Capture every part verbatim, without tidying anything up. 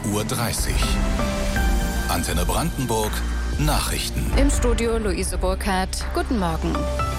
Uhr dreißig. Antenne Brandenburg, Nachrichten. Im Studio Luise Burkhardt. Guten Morgen.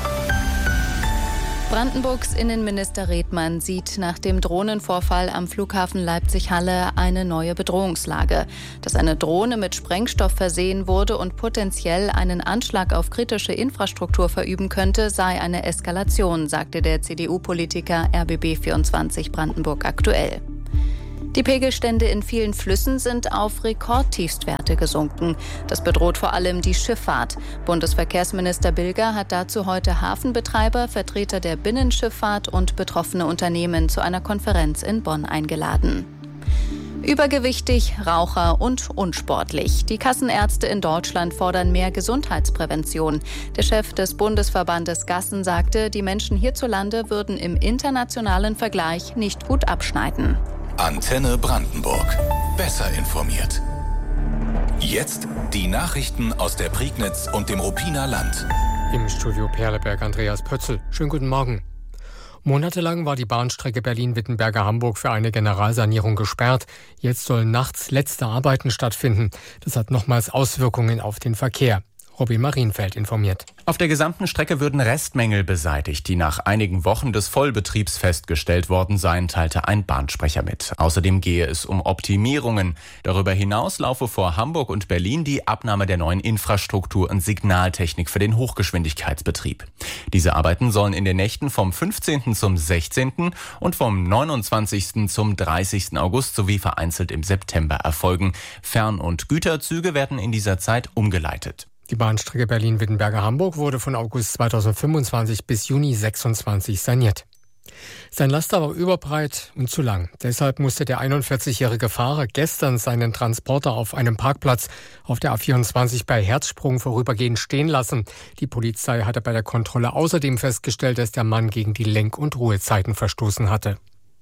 Brandenburgs Innenminister Redmann sieht nach dem Drohnenvorfall am Flughafen Leipzig-Halle eine neue Bedrohungslage. Dass eine Drohne mit Sprengstoff versehen wurde und potenziell einen Anschlag auf kritische Infrastruktur verüben könnte, sei eine Eskalation, sagte der C D U-Politiker R B B vierundzwanzig Brandenburg aktuell. Die Pegelstände in vielen Flüssen sind auf Rekordtiefstwerte gesunken. Das bedroht vor allem die Schifffahrt. Bundesverkehrsminister Bilger hat dazu heute Hafenbetreiber, Vertreter der Binnenschifffahrt und betroffene Unternehmen zu einer Konferenz in Bonn eingeladen. Übergewichtig, Raucher und unsportlich. Die Kassenärzte in Deutschland fordern mehr Gesundheitsprävention. Der Chef des Bundesverbandes Gassen sagte, die Menschen hierzulande würden im internationalen Vergleich nicht gut abschneiden. Antenne Brandenburg. Besser informiert. Jetzt die Nachrichten aus der Prignitz und dem Ruppiner Land. Im Studio Perleberg Andreas Pötzl. Schönen guten Morgen. Monatelang war die Bahnstrecke Berlin-Wittenberge-Hamburg für eine Generalsanierung gesperrt. Jetzt sollen nachts letzte Arbeiten stattfinden. Das hat nochmals Auswirkungen auf den Verkehr. Robin Marienfeld informiert. Auf der gesamten Strecke würden Restmängel beseitigt, die nach einigen Wochen des Vollbetriebs festgestellt worden seien, teilte ein Bahnsprecher mit. Außerdem gehe es um Optimierungen. Darüber hinaus laufe vor Hamburg und Berlin die Abnahme der neuen Infrastruktur und Signaltechnik für den Hochgeschwindigkeitsbetrieb. Diese Arbeiten sollen in den Nächten vom fünfzehnten zum sechzehnten und vom neunundzwanzigsten zum dreißigsten August sowie vereinzelt im September erfolgen. Fern- und Güterzüge werden in dieser Zeit umgeleitet. Die Bahnstrecke Berlin-Wittenberge-Hamburg wurde von August zweitausendfünfundzwanzig bis Juni sechsundzwanzig saniert. Sein Laster war überbreit und zu lang. Deshalb musste der einundvierzigjährige Fahrer gestern seinen Transporter auf einem Parkplatz auf der A vierundzwanzig bei Herzsprung vorübergehend stehen lassen. Die Polizei hatte bei der Kontrolle außerdem festgestellt, dass der Mann gegen die Lenk- und Ruhezeiten verstoßen hatte.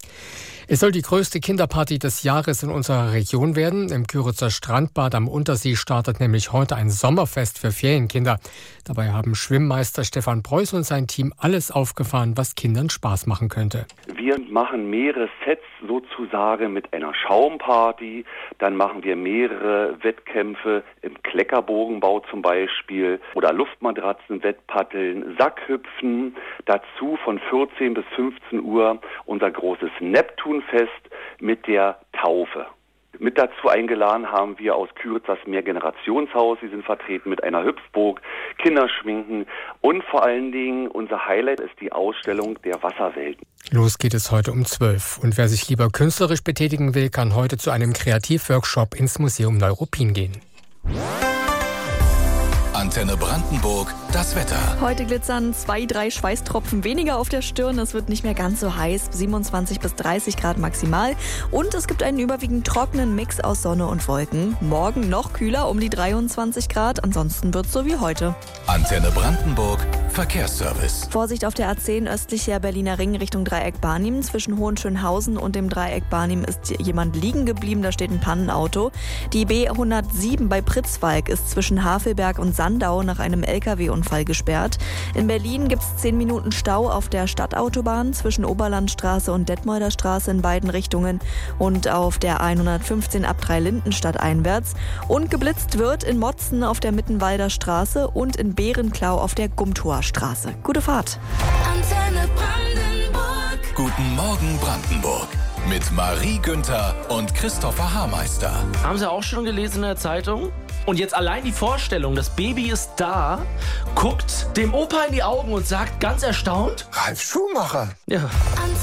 Es soll die größte Kinderparty des Jahres in unserer Region werden. Im Kyritzer Strandbad am Untersee startet nämlich heute ein Sommerfest für Ferienkinder. Dabei haben Schwimmmeister Stefan Preuß und sein Team alles aufgefahren, was Kindern Spaß machen könnte. Wir machen mehrere Sets sozusagen mit einer Schaumparty. Dann machen wir mehrere Wettkämpfe im Kleckerbogenbau zum Beispiel oder Luftmatratzen, Wettpaddeln, Sackhüpfen. Dazu von vierzehn bis fünfzehn Uhr unser großes Neptunfest mit der Taufe. Mit dazu eingeladen haben wir aus Kyritz das Mehrgenerationshaus. Sie sind vertreten mit einer Hüpfburg, Kinderschminken und vor allen Dingen unser Highlight ist die Ausstellung der Wasserwelten. Los geht es heute um zwölf. Und wer sich lieber künstlerisch betätigen will, kann heute zu einem Kreativworkshop ins Museum Neuruppin gehen. Antenne Brandenburg, das Wetter. Heute glitzern zwei, drei Schweißtropfen weniger auf der Stirn. Es wird nicht mehr ganz so heiß, siebenundzwanzig bis dreißig Grad maximal. Und es gibt einen überwiegend trockenen Mix aus Sonne und Wolken. Morgen noch kühler, um die dreiundzwanzig Grad. Ansonsten wird es so wie heute. Antenne Brandenburg, Verkehrsservice. Vorsicht auf der A zehn östlicher Berliner Ring Richtung Dreieck Barnim. Zwischen Hohenschönhausen und dem Dreieck Barnim ist jemand liegen geblieben. Da steht ein Pannenauto. Die B hundertsieben bei Pritzwalk ist zwischen Havelberg und Sandau nach einem L K W-Unfall gesperrt. In Berlin gibt es zehn Minuten Stau auf der Stadtautobahn zwischen Oberlandstraße und Detmolder Straße in beiden Richtungen und auf der hundertfünfzehn ab Drei-Lindenstadt einwärts. Und geblitzt wird in Motzen auf der Mittenwalder Straße und in Bärenklau auf der Gumtower Straße. Gute Fahrt. Antenne Brandenburg. Guten Morgen Brandenburg. Mit Marie Günther und Christopher Haarmeister. Haben Sie auch schon gelesen in der Zeitung? Und jetzt allein die Vorstellung, das Baby ist da, guckt dem Opa in die Augen und sagt ganz erstaunt: Ralf Schumacher. Ja.